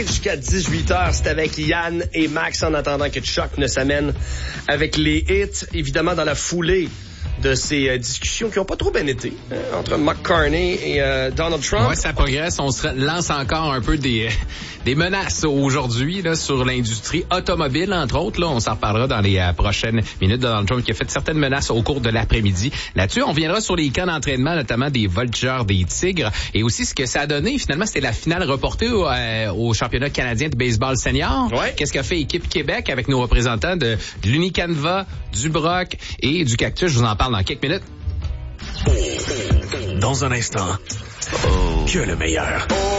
Jusqu'à 18h, c'est avec Yann et Max en attendant que Chuck ne s'amène avec les hits. Évidemment, dans la foulée de ces discussions qui n'ont pas trop bien été entre McCartney et Donald Trump. Ouais, ça progresse. On se lance encore un peu des menaces aujourd'hui là, sur l'industrie automobile, entre autres. Là, on s'en reparlera dans les prochaines minutes. Donald Trump qui a fait certaines menaces au cours de l'après-midi. Là-dessus, on viendra sur les camps d'entraînement, notamment des Vultures, des Tigres, et aussi ce que ça a donné. Finalement, c'était la finale reportée au championnat canadien de baseball senior. Ouais. Qu'est-ce qu'a fait Équipe Québec avec nos représentants de l'Unicanva, du Broc et du Cactus? Je vous en parle dans quelques minutes. Dans un instant, que le meilleur.